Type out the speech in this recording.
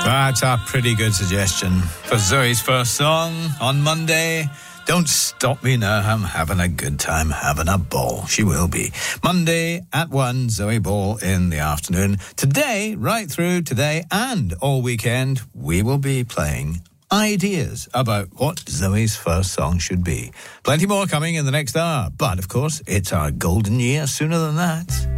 That's a pretty good suggestion for Zoe's first song on Monday. Don't stop me now, I'm having a good time, having a ball. She will be. Monday at 1, Zoe Ball in the afternoon. Today, right through today and all weekend, we will be playing ideas about what Zoe's first song should be. Plenty more coming in the next hour, but of course, it's our golden year sooner than that.